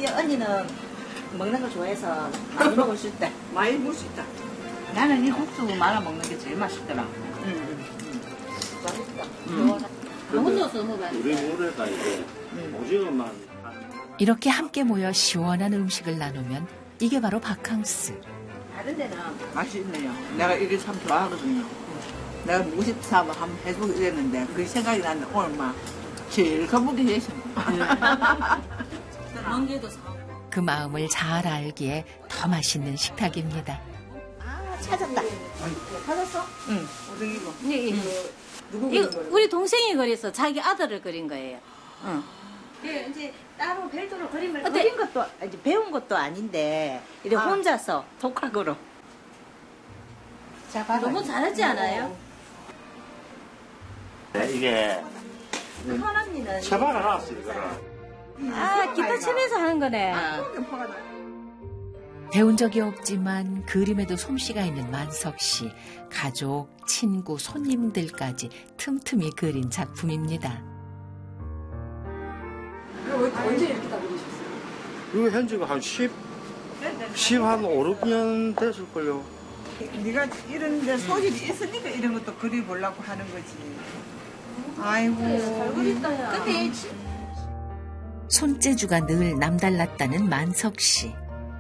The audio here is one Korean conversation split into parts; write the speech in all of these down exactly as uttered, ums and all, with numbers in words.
이 언니는 먹는 거 좋아해서 많이 먹을 수 있다. 많이 먹을 수 있다. 나는 이 국수 말아 먹는 게 제일 맛있더라. 응, 응, 응. 맛있다. 음. 혼자서 먹어야 돼. 우리 물에다 이제 오징어만. 이렇게 함께 모여 시원한 음식을 나누면 이게 바로 바캉스. 다른 데는 맛있네요. 내가 이게 참 좋아하거든요. 내가 무십 삼아 한번 해보고 이랬는데 그 생각이 나는데 오늘 막 제일 거북이 되셨네. 멍게도 사고. 그 마음을 잘 알기에 더 맛있는 식탁입니다. 아 찾았다. 찾았어? 응, 오뎅이고. 네, 예. 누구 이거 그린 거예요? 우리 동생이 그려서 자기 아들을 그린 거예요. 응. 네, 이제 따로 별도로 그림을 어때? 그린 것도 이제 배운 것도 아닌데 이래 아. 혼자서 독학으로. 자, 봐봐. 너무 잘하지 않아요? 네, 이게 현 언니는 처박아 놨어 이거를. 아, 기타 치면서 하는 거네. 아, 배운 적이 없지만 그림에도 솜씨가 있는 만석 씨. 가족, 친구, 손님들까지 틈틈이 그린 작품입니다. 언제 이렇게 다 그리셨어요? 이거 현지가 한 십, 십 한 오, 육 년 됐을걸요. 네가 이런 데 소질이 있으니까 이런 것도 그려보려고 하는 거지. 아이고. 잘 그렸다, 야. 근데 손재주가 늘 남달랐다는 만석 씨.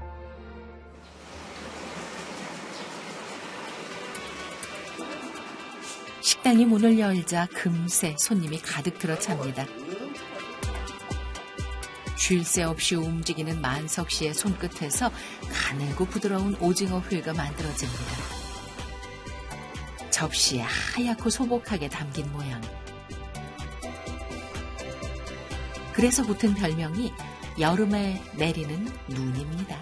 식당이 문을 열자 금세 손님이 가득 들어찹니다. 쉴 새 없이 움직이는 만석 씨의 손끝에서 가늘고 부드러운 오징어 회가 만들어집니다. 접시에 하얗고 소복하게 담긴 모양. 그래서 붙은 별명이 여름에 내리는 눈입니다.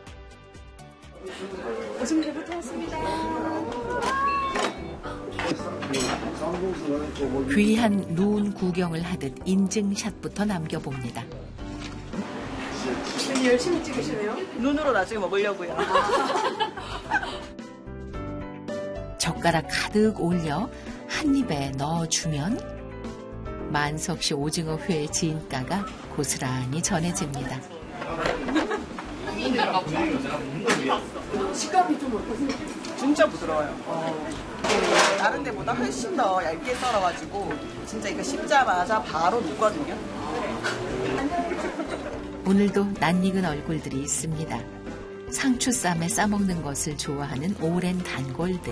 오줌 배고팠습니다. 귀한 눈 구경을 하듯 인증샷부터 남겨봅니다. 열심히 찍으시네요. 눈으로 나중에 먹으려고요. 젓가락 가득 올려 한 입에 넣어주면 만석 씨 오징어 회의 진가가 고스란히 전해집니다. 식감이 좀 어떠세요? 진짜 부드러워요. 어. 그 다른 데보다 훨씬 더 얇게 썰어가지고 진짜 이거 씹자마자 바로 녹거든요. 오늘도 낯익은 얼굴들이 있습니다. 상추쌈에 싸먹는 것을 좋아하는 오랜 단골들.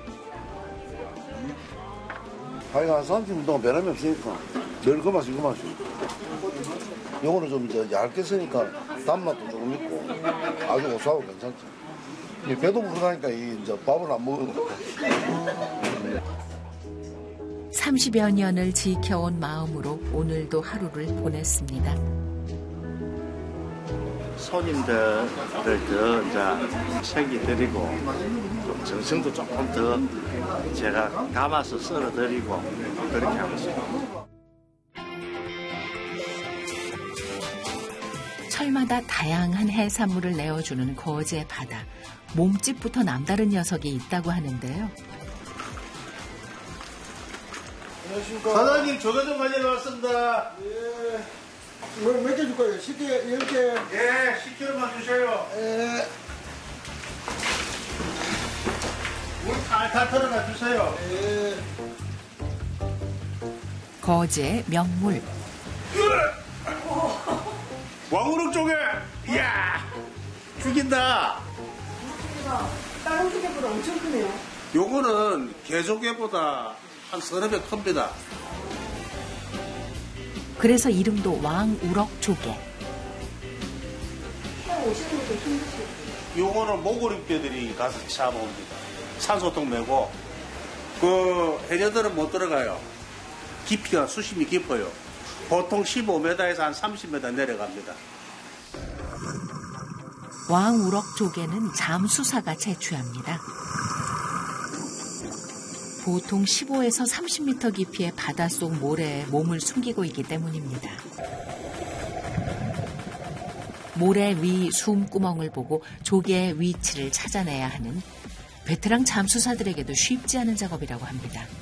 하여간 한 삼십 분 동안 변함이 없으니까 늘 그 맛이 그 맛이. 요거는 좀 이제 얇게 쓰니까 단맛도 조금 있고 아주 고소하고 괜찮죠. 이 배도 부르다니까 이 이제 밥을 안 먹는 거. 삼십여 년을 지켜온 마음으로 오늘도 하루를 보냈습니다. 손님들을 더 이제 책이 드리고 좀 정성도 조금 더 제가 담아서 썰어 드리고 그렇게 하고 있습니다. 철마다 다양한 해산물을 내어주는 거제 바다. 몸집부터 남다른 녀석이 있다고 하는데요. 안녕하십니까. 사장님 조개 좀 가져왔습니다. 예. 뭐 몇 개 줄까요? 십 개, 열 개. 예, 십 킬로그램만 주세요. 예. 물 탈탈 털어가 주세요. 예. 거제 명물. 왕우럭 조개. 이야, 죽인다. 다른 조개보다 엄청 크네요. 요거는 개조개보다 한 서너 배 큽니다. 그래서 이름도 왕우럭조개. 오시는 것도 힘드시고. 요거는 모고립개들이 가서 잡아옵니다. 산소통 메고 그 해녀들은 못 들어가요. 깊이가 수심이 깊어요. 보통 십오 미터에서 한 삼십 미터 내려갑니다. 왕우럭조개는 잠수사가 채취합니다. 보통 십오에서 삼십 미터 깊이의 바닷속 모래에 몸을 숨기고 있기 때문입니다. 모래 위 숨구멍을 보고 조개의 위치를 찾아내야 하는 베테랑 잠수사들에게도 쉽지 않은 작업이라고 합니다.